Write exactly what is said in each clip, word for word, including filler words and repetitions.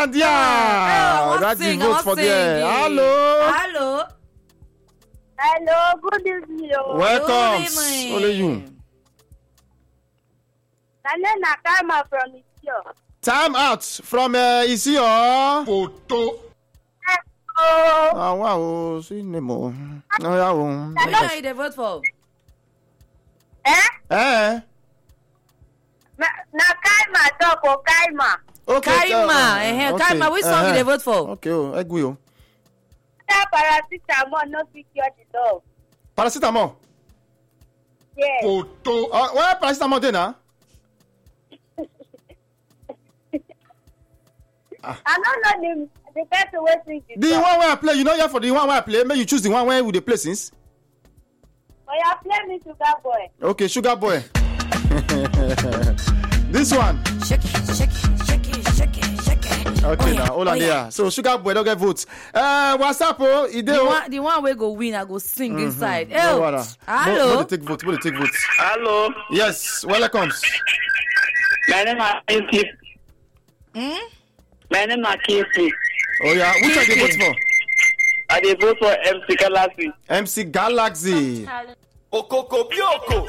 Putandia. Oh, That's the sing, vote for there. Hello. Hello. Hello, good evening. Welcome. Good evening. Only you. Nane Nakama from Isio. Time out from uh, Isio. Photo. Oh, Ah, wow. See, Nemo. Oh, yeah. oh. Which one you dey vote for? eh? Eh? Na Nakaima talk or Kaima. Okay. Kaima. uh, eh, okay, Kaima, which song you uh-huh. dey vote for? Okay, oh, egg wheel. That paracetamol no fit cure the dog. Paracetamol. Yes. Photo. Uh, where paracetamol then, huh? I don't know the the person who sing the The song. one where I play, you know, yeah, for the one where I play, may you choose the one where we dey play since. Oh, yeah, play me Sugar Boy. Okay, Sugar Boy. This one. Shake it, shake it, shake it, shake it, shake it. Okay, Oh, yeah, now, hold on oh, yeah. there. So, Sugar Boy don't get votes. Uh, what's up, oh? Ide, The oh. one, the one wey go win, I go sing inside. No, Oh, water. hello. No, no, they take votes. No, they take votes. Hello, Yes, welcome. my name is Keith. Hmm? My name is Keith. Oh, yeah. Which one they vote for? I dey vote for M C Galaxy. M C Galaxy. Okoko Bioko.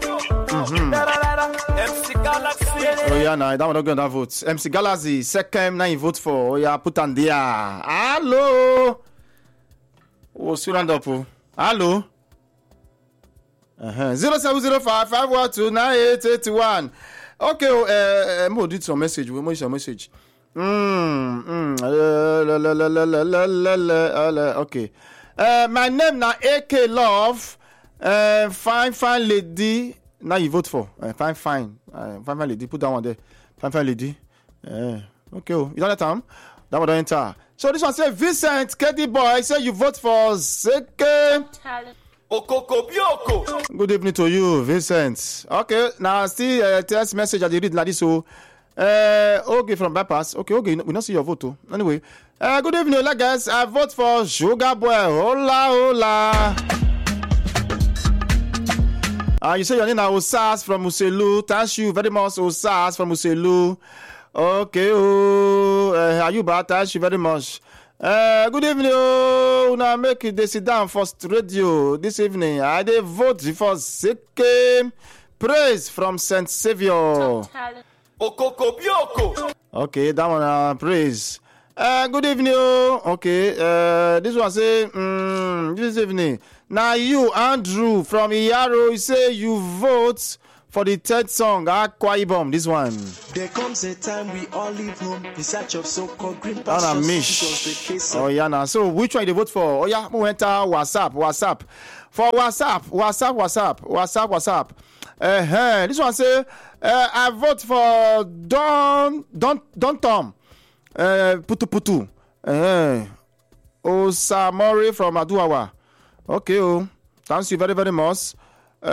M C Galaxy. Oh, yeah, nah, that one don't get that vote. M C Galaxy, second, now you vote for. Oh, yeah, put on there. Hello. Oh, still round up, oh. Hello. Uh-huh. zero seven zero five five one two nine eight eight one. Okay, oh, uh, uh, Mo did some message. We mo some message. Mm, mm, uh, la, la, la, la, la, la, la, la, la, okay. Uh, my name na A K Love. Uh, fine, fine lady. Now you vote for. Uh, fine, fine. Uh, fine, fine lady. Put that one there. Fine, fine lady. Uh, okay, oh, you don't let time. That one don't enter. So this one say Vincent, Keddy boy. Say you vote for Zeke. Okoko Bioko. Good evening to you, Vincent. Okay, now still uh, text message I dey read like this. So, uh, okay from bypass. Okay, okay, we not see your vote. Too. Anyway, uh, good evening, hola guys. I vote for Sugar Boy. Hola, hola. Uh, you say your name is Osas from Muselu. Thank you very much, Osas from Muselu. Okay, oh, uh, are you bad? Thank you very much. Uh, good evening, oh, now make it sit down for radio this evening. I dey vote for Zeke. Praise from Saint Savior. Okoko Bioko. Okay, that one, uh, praise. Uh, good evening, oh. Okay, uh, this one say, um, this evening. Now you, Andrew from Iyaro, you say you vote for the third song, Akwa Ibom, this one. There comes a time we all leave home in search of so-called green Anna pastures. Mish. It was the case Oh, of yeah, now. So, which one you vote for? Oh, yeah, we enter WhatsApp, WhatsApp. For WhatsApp, WhatsApp, WhatsApp, WhatsApp, WhatsApp. Uh-huh. This one say, uh, I vote for Don, Don, Don Tom. Uh, Putu Putu. Uh-huh. Osamori from Aduawa. Okay, oh. Thank you very, very much. Uh,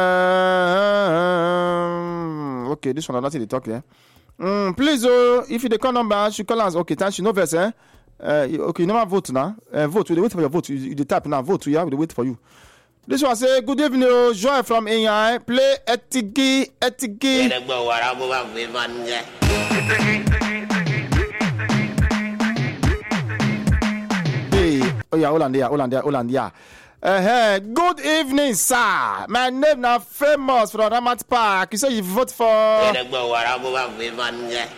okay, this one, I'm not really talk there. Mm, please, oh, if you the call number, you call us. Okay, thank you. No verse, eh? Uh, okay, you never vote now. Uh, vote. We wait for your vote. You, you the type now. Vote. Yeah, we wait for you. This one say, good evening, oh, Joy from A I. Play Etigi, Etigi. Hey, oh yeah, Hollandia, Hollandia, Hollandia. Uh, good evening, sir. My name now famous from Ramat Park. You say you vote for.